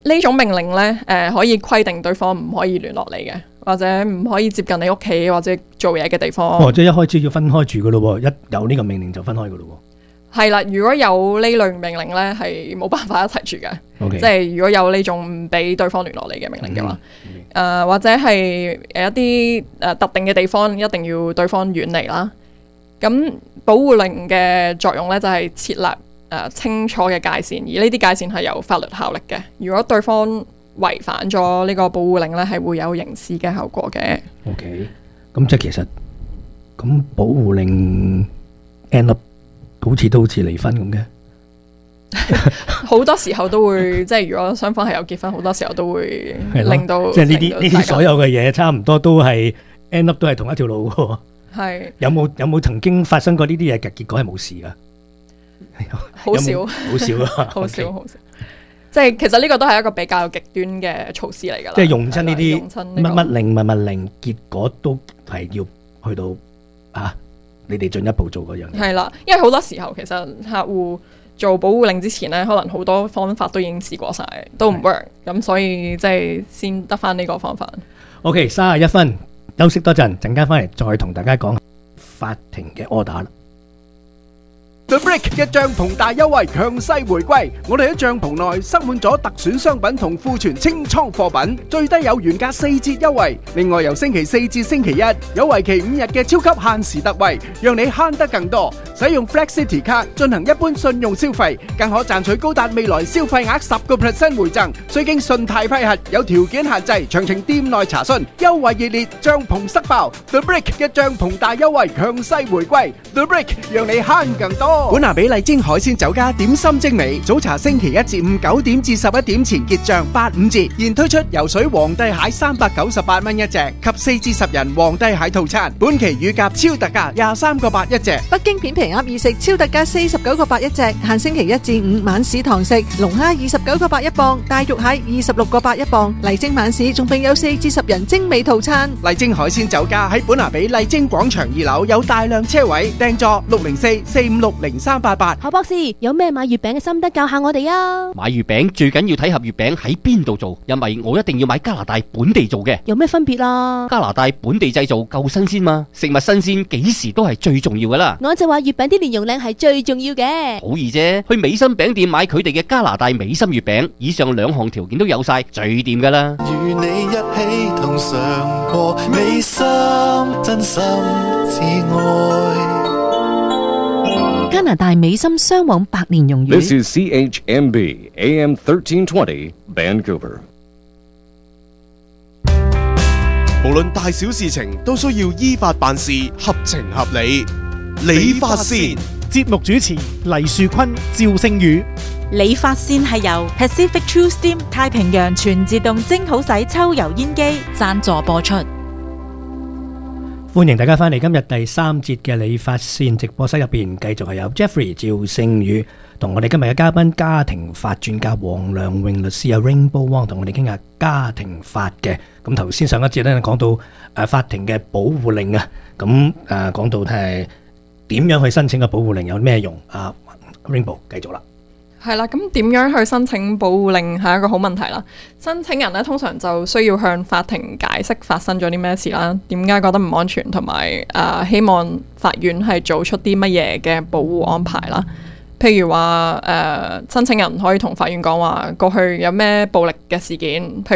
呢種命令咧，可以規定對方唔可以聯絡你嘅，或者唔可以接近你屋企或者做嘢嘅地方。 即係一開始要分開住噶咯，一有呢個命令就分開噶咯。 係啦，如果有呢類命令咧，係冇辦法一齊住嘅。 Okay. 即係如果有呢種唔俾對方聯絡你嘅命令嘅話，或者係一啲特定嘅地方一定要對方遠離啦。咁保護令嘅作用咧就係設立清楚嘅界線，而呢啲界線係有法律效力嘅。如果對方違反咗呢個保護令咧，係會有刑事嘅後果嘅。 OK， 咁即係其實咁保護令 end up 好似離婚咁嘅。 好多時候都會，即係如果雙方係有結婚，好多時候都會令到即係呢啲所有嘅嘢，差唔多都係 end up 都係同一條路喎。 係有冇曾經發生過呢啲嘢嘅結果係冇事噶？ 好少， 好少啊， 好少，好少。即係其實呢個都係一個比較極端嘅措施嚟㗎啦。 即係用親呢啲乜令，結果都係要去到你哋進一步做嗰樣嘢。係啦，因為好多時候其實客戶做保護令之前咧，可能好多方法都已經試過晒，都唔 work，咁所以即係先得翻呢個方法。 OK， 31分，休息多陣，陣間翻嚟再同大家講法庭嘅 order 啦。 The Brick 嘅帳篷大優惠強勢回歸，我哋喺帳篷內塞滿咗特選商品同庫存清倉貨品，最低有原價4折優惠。另外由星期4至星期1有為期5日嘅超級限時特惠，讓你慳得更多。使用 Flex City 卡進行一般信用消費，更可賺取高達未來消費額10% 回贈，需經信貸批核，有條件限制，詳情店內查詢。優惠熱烈，帳篷塞爆 ！The Brick 嘅帳篷大優惠強勢回歸 ，The Brick 讓你慳更多。本拿比麗晶海鮮酒家點心精美，早茶星期1至5 9點至11點前結賬85折，現推出游水皇帝蟹398蚊一隻及4至10人皇帝蟹套餐，本期乳鴿超特價23個8一隻。 北京片皮鴨二食超特價49個8一隻，限星期1至5晚市堂食，龍蝦29個8一磅，大肉蟹26個8一磅，麗晶晚市仲並有4至10人精美套餐。 麗晶海鮮酒家喺本拿比麗晶廣場2樓有大量車位，訂座604-456-0388。 何博士有咩買月餅嘅心得教下我哋啊？ 買月餅最緊要睇盒月餅喺邊度做，因為我一定要買加拿大本地做嘅。 有咩分別啊？ 加拿大本地製造夠新鮮嘛，食物新鮮幾時都係最重要噶啦。 我就話月餅啲蓮蓉靚係最重要嘅。 好易啫，去美心餅店買佢哋嘅加拿大美心月餅，以上2項條件都有晒，最掂噶啦。 與你一起同嘗過美心，真心至愛。 加拿大美心雙黃白蓮蓉魚。 This is CHMB AM 1320 Vancouver。 無論大小事情都需要依法辦事，合情合理。理髮線節目主持黎樹坤、趙星宇。 理髮線係由 Pacific True Steam 太平洋全自動蒸好洗抽油煙機贊助播出。 歡迎大家翻嚟今日第3節嘅理髮線直播室入邊，繼續係有 Jeffrey 趙星宇同我哋今日嘅嘉賓家庭法專家黃良榮律師啊 Rainbow Wong 同我哋傾下家庭法嘅。咁頭先上一節咧講到法庭嘅保護令啊，咁講到係點樣去申請個保護令有咩用啊 Rainbow 繼續啦。 係啦，咁點樣去申請保護令係一個好問題啦。申請人咧通常就需要向法庭解釋發生咗啲咩事啦，點解覺得唔安全，同埋希望法院係做出啲乜嘢嘅保護安排啦。譬如話申請人可以同法院講話過去有咩暴力嘅事件，譬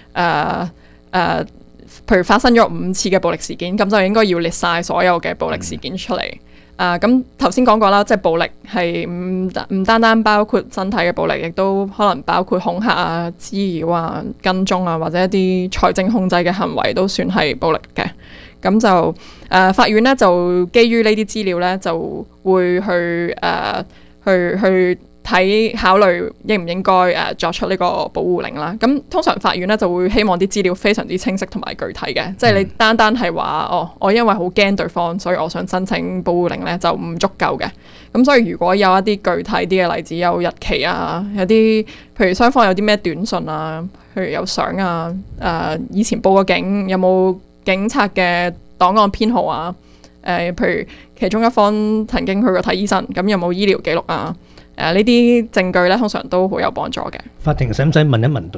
如發生咗5次嘅暴力事件，咁就應該要列晒所有嘅暴力事件出嚟。咁頭先講過啦，即係暴力係唔單單包括身體嘅暴力，亦都可能包括恐嚇啊、滋擾啊、跟蹤啊，或者一啲財政控制嘅行為都算係暴力嘅。咁就法院咧就基於呢啲資料咧，就會去考慮應唔應該作出呢個保護令啦。咁通常法院咧就會希望啲資料非常之清晰同埋具體嘅，即係你單係話我因為好驚對方，所以我想申請保護令咧就唔足夠嘅。咁所以如果有一啲具體啲嘅例子，有日期啊，有啲譬如雙方有啲咩短信啊，譬如有相啊，以前報過警，有冇警察嘅檔案編號啊，譬如其中一方曾經去過睇醫生，咁有冇醫療記錄啊？ 呢啲證據咧通常都好有幫助嘅。 法庭使唔使問一問對